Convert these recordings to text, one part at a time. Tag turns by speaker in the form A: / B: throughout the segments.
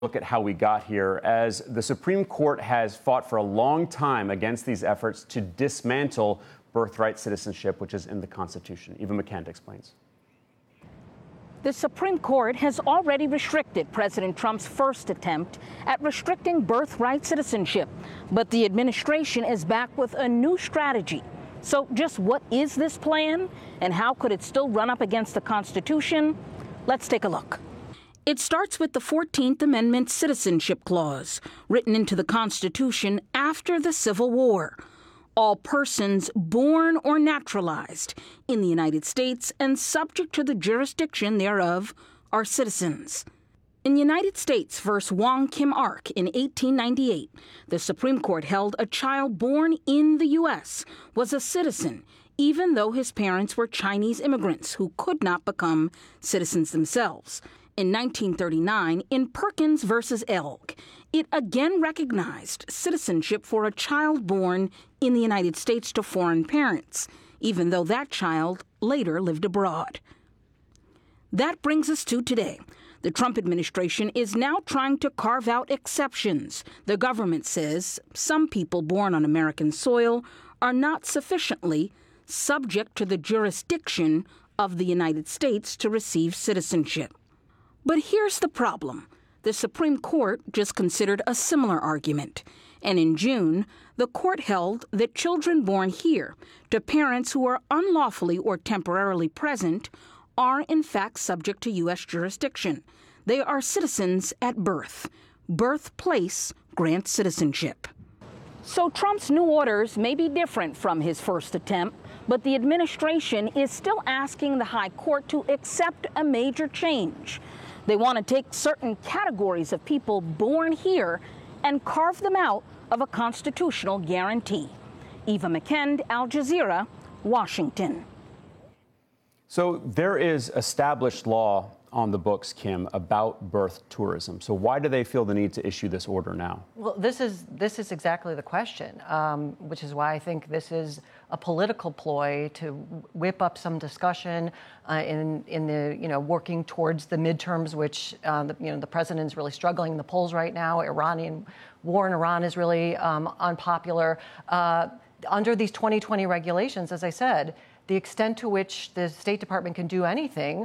A: Look at how we got here, as the Supreme Court has fought for a long time against these efforts to dismantle birthright citizenship, which is in the Constitution. Eva McKend explains.
B: The Supreme Court has already restricted President Trump's first attempt at restricting birthright citizenship, but the administration is back with a new strategy. So just what is this plan, and how could it still run up against the Constitution? Let's take a look. It starts with the 14th Amendment Citizenship Clause, written into the Constitution after the Civil War. All persons born or naturalized in the United States and subject to the jurisdiction thereof are citizens. In United States v. Wong Kim Ark in 1898, the Supreme Court held a child born in the U.S. was a citizen, even though his parents were Chinese immigrants who could not become citizens themselves. In 1939, in Perkins v. Elg, it again recognized citizenship for a child born in the United States to foreign parents, even though that child later lived abroad. That brings us to today. The Trump administration is now trying to carve out exceptions. The government says some people born on American soil are not sufficiently subject to the jurisdiction of the United States to receive citizenship. But here's the problem. The Supreme Court just considered a similar argument. And in June, the court held that children born here to parents who are unlawfully or temporarily present are in fact subject to U.S. jurisdiction. They are citizens at birth. Birthplace grants citizenship. So Trump's new orders may be different from his first attempt, but the administration is still asking the High Court to accept a major change. They want to take certain categories of people born here and carve them out of a constitutional guarantee. Eva McKend, Al Jazeera, Washington.
A: So there is established law on the books, Kim, about birth tourism. So why do they feel the need to issue this order now?
C: Well, this is exactly the question, which is why I think this is a political ploy to whip up some discussion in the working towards the midterms, which the president is really struggling in the polls right now. Iranian war in Iran is really unpopular. Under these 2020 regulations, as I said, the extent to which the State Department can do anything.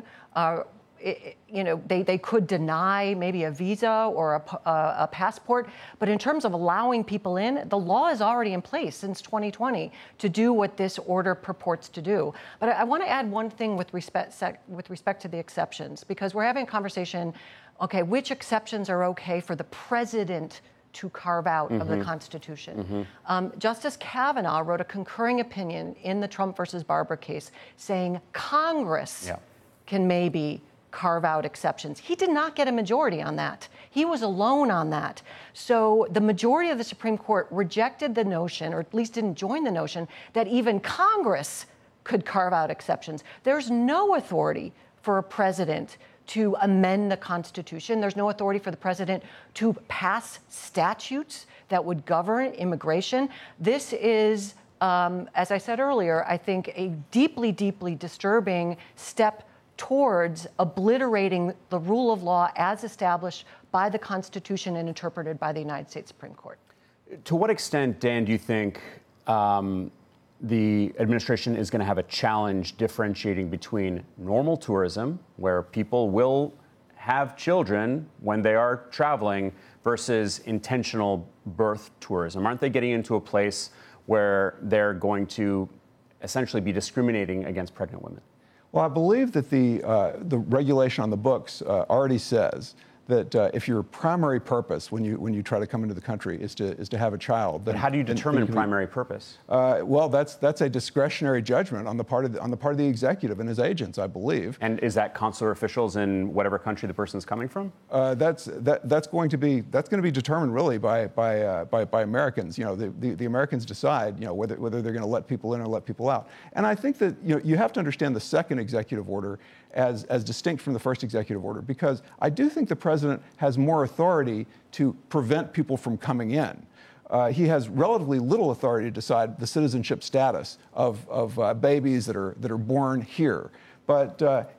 C: They could deny maybe a visa or a passport, but in terms of allowing people in, the law is already in place since 2020 to do what this order purports to do. But I want to add one thing with respect to the exceptions, because we're having a conversation, okay, which exceptions are okay for the president to carve out of the Constitution. Justice Kavanaugh wrote a concurring opinion in the Trump versus Barber case saying Congress can maybe carve out exceptions. He did not get a majority on that. He was alone on that. So the majority of the Supreme Court rejected the notion, or at least didn't join the notion, that even Congress could carve out exceptions. There's no authority for a president to amend the Constitution. There's no authority for the president to pass statutes that would govern immigration. This is, as I said earlier, I think a deeply, deeply disturbing step towards obliterating the rule of law as established by the Constitution and interpreted by the United States Supreme Court.
A: To what extent, Dan, do you think the administration is going to have a challenge differentiating between normal tourism, where people will have children when they are traveling, versus intentional birth tourism? Aren't they getting into a place where they're going to essentially be discriminating against pregnant women?
D: Well, I believe that the regulation on the books already says that if your primary purpose when you try to come into the country is to have a child,
A: then how do you determine primary purpose?
D: Well, that's a discretionary judgment on the part of the executive and his agents, I believe.
A: And is that consular officials in whatever country the person is coming from?
D: That's going to be determined really by Americans. The Americans decide whether they're going to let people in or let people out. And I think that you have to understand the second executive order as distinct from the first executive order, because I do think the president has more authority to prevent people from coming in. He has relatively little authority to decide the citizenship status of babies that are born here. But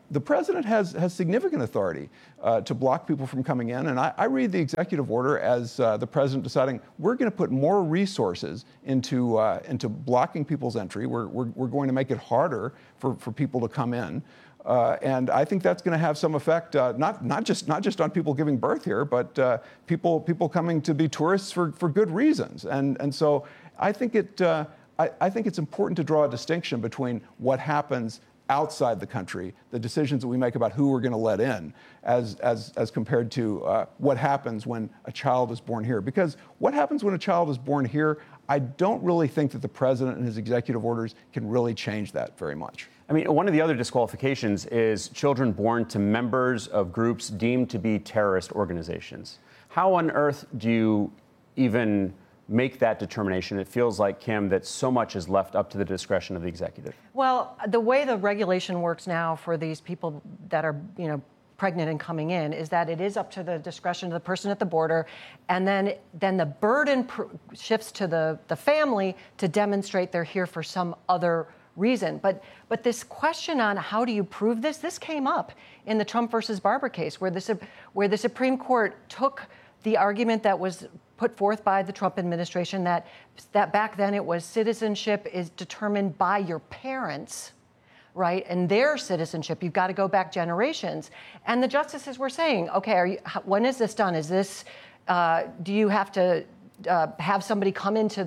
D: the president has significant authority to block people from coming in. And I read the executive order as the president deciding we're going to put more resources into blocking people's entry. We're going to make it harder for people to come in. And I think that's going to have some effect, not just on people giving birth here, but people coming to be tourists for good reasons. And so I think it's important to draw a distinction between what happens outside the country, the decisions that we make about who we're going to let in, as compared to what happens when a child is born here. Because what happens when a child is born here, I don't really think that the president and his executive orders can really change that very much.
A: I mean, one of the other disqualifications is children born to members of groups deemed to be terrorist organizations. How on earth do you even make that determination? It feels like, Kim, that so much is left up to the discretion of the executive.
C: Well, the way the regulation works now for these people that are, pregnant and coming in is that it is up to the discretion of the person at the border, and then the burden shifts to the family to demonstrate they're here for some other reason. But this question on how do you prove this came up in the Trump versus Barber case, where the Supreme Court took the argument that was put forth by the Trump administration that back then it was citizenship is determined by your parents, right, and their citizenship. You've got to go back generations. And the justices were saying, okay, when is this done? Is this, do you have to have somebody come into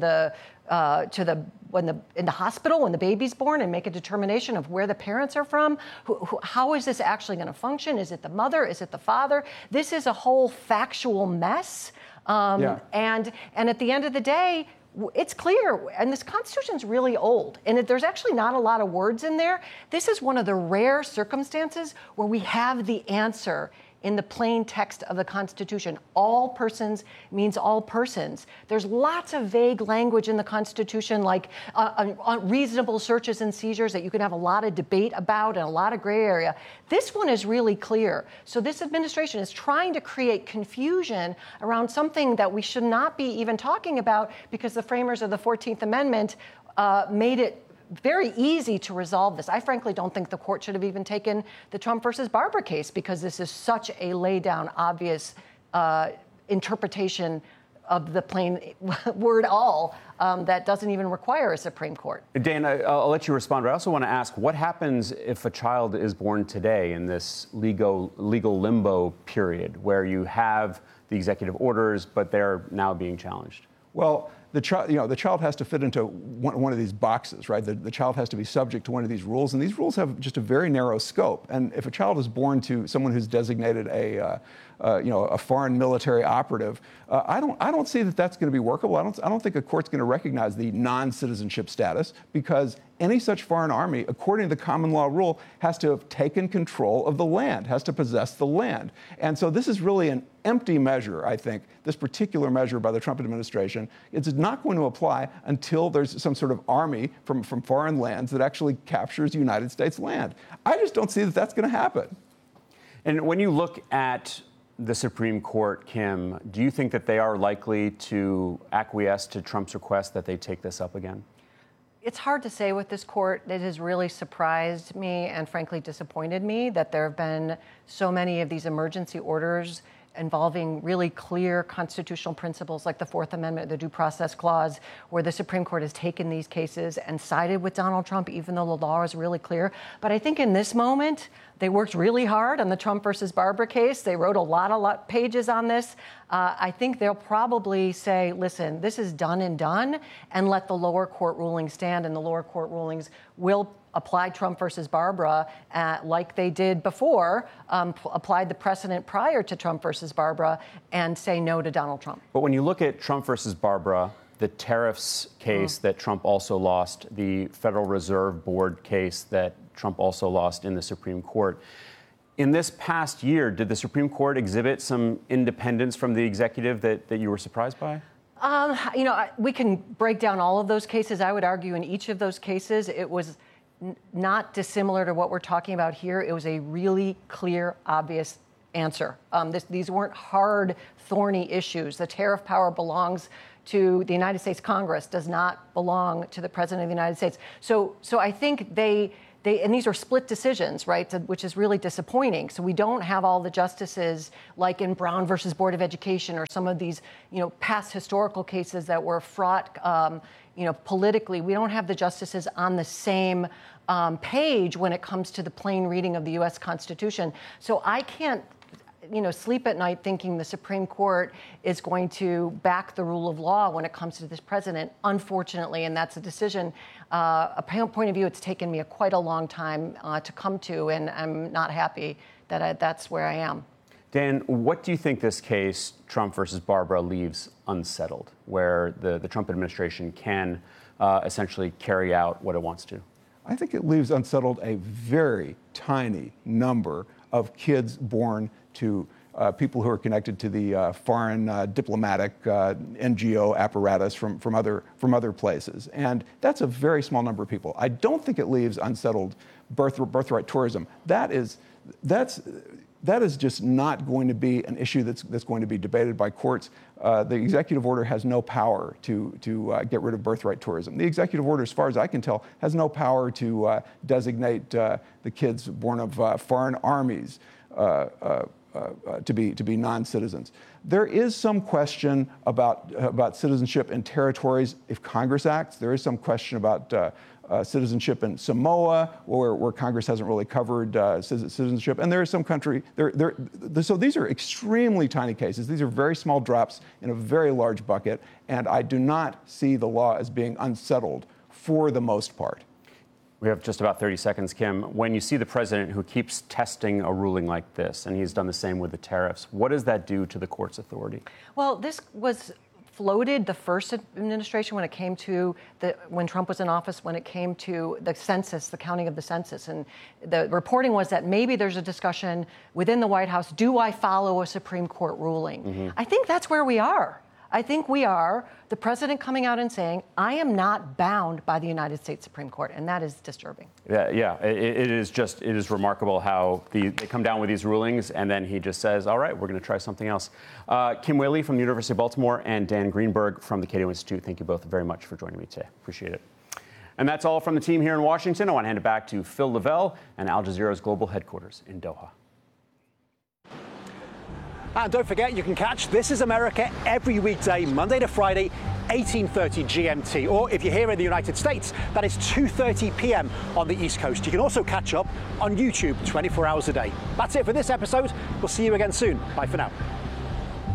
C: in the hospital when the baby's born and make a determination of where the parents are from? How is this actually going to function? Is it the mother? Is it the father? This is a whole factual mess. And at the end of the day, it's clear, and this Constitution's really old, and there's actually not a lot of words in there. This is one of the rare circumstances where we have the answer in the plain text of the Constitution. All persons means all persons. There's lots of vague language in the Constitution, like reasonable searches and seizures that you can have a lot of debate about and a lot of gray area. This one is really clear. So this administration is trying to create confusion around something that we should not be even talking about, because the framers of the 14th Amendment made it very easy to resolve this. I frankly don't think the court should have even taken the Trump versus Barber case, because this is such a lay-down, obvious interpretation of the plain word all that doesn't even require a Supreme Court.
A: Dan, I'll let you respond, but I also want to ask, what happens if a child is born today in this legal limbo period where you have the executive orders, but they're now being challenged?
D: Well, the child has to fit into one of these boxes, right? The child has to be subject to one of these rules, and these rules have just a very narrow scope. And if a child is born to someone who's designated a foreign military operative, I don't see that that's going to be workable. I don't think a court's going to recognize the non-citizenship status, because any such foreign army, according to the common law rule, has to have taken control of the land, has to possess the land. And so this is really an empty measure, I think, this particular measure by the Trump administration. It's not going to apply until there's some sort of army from foreign lands that actually captures United States land. I just don't see that that's going to happen.
A: And when you look at the Supreme Court, Kim, do you think that they are likely to acquiesce to Trump's request that they take this up again?
C: It's hard to say with this court. It has really surprised me and frankly disappointed me that there have been so many of these emergency orders involving really clear constitutional principles like the Fourth Amendment, the Due Process Clause, where the Supreme Court has taken these cases and sided with Donald Trump, even though the law is really clear. But I think in this moment, they worked really hard on the Trump versus Barber case. They wrote a lot of pages on this. I think they'll probably say, listen, this is done and let the lower court rulings stand, and the lower court rulings will apply Trump versus Barbara like they did before, applied the precedent prior to Trump versus Barbara, and say no to Donald Trump.
A: But when you look at Trump versus Barbara, the tariffs case that Trump also lost, the Federal Reserve Board case that Trump also lost in the Supreme Court, in this past year, did the Supreme Court exhibit some independence from the executive that you were surprised by?
C: We can break down all of those cases. I would argue in each of those cases, it was not dissimilar to what we're talking about here. It was a really clear, obvious answer. These weren't hard, thorny issues. The tariff power belongs to the United States Congress, does not belong to the President of the United States. So I think they and these are split decisions, right, which is really disappointing. So we don't have all the justices like in Brown versus Board of Education or some of these, past historical cases that were fraught, politically. We don't have the justices on the same page when it comes to the plain reading of the U.S. Constitution. So I can't sleep at night thinking the Supreme Court is going to back the rule of law when it comes to this president, unfortunately, and that's a decision, a point of view it's taken me quite a long time to come to, and I'm not happy that that's where I am.
A: Dan, what do you think this case, Trump versus Barbara, leaves unsettled, where the Trump administration can essentially carry out what it wants to?
D: I think it leaves unsettled a very tiny number of kids born to people who are connected to the foreign diplomatic NGO apparatus from other places, and that's a very small number of people. I don't think it leaves unsettled birthright tourism. That is just not going to be an issue that's going to be debated by courts. The executive order has no power to get rid of birthright tourism. The executive order, as far as I can tell, has no power to designate the kids born of foreign armies to be non-citizens. There is some question about citizenship in territories if Congress acts. There is some question about citizenship in Samoa, where Congress hasn't really covered citizenship. And there is some country, so these are extremely tiny cases. These are very small drops in a very large bucket, and I do not see the law as being unsettled for the most part.
A: We have just about 30 seconds, Kim. When you see the president who keeps testing a ruling like this, and he's done the same with the tariffs, what does that do to the court's authority? Well,
C: this was floated the first administration when it came to when Trump was in office, when it came to the census, the counting of the census. And the reporting was that maybe there's a discussion within the White House, do I follow a Supreme Court ruling? Mm-hmm. I think that's where we are. I think we are the president coming out and saying, I am not bound by the United States Supreme Court, and that is disturbing.
A: Yeah, it is remarkable how they come down with these rulings, and then he just says, all right, we're going to try something else. Kim Wehle from the University of Baltimore and Dan Greenberg from the Cato Institute, thank you both very much for joining me today. Appreciate it. And that's all from the team here in Washington. I want to hand it back to Phil Lavelle and Al Jazeera's global headquarters in Doha.
E: And don't forget, you can catch This Is America every weekday, Monday to Friday, 18:30 GMT. Or if you're here in the United States, that is 2:30 p.m. on the East Coast. You can also catch up on YouTube 24 hours a day. That's it for this episode. We'll see you again soon. Bye for now.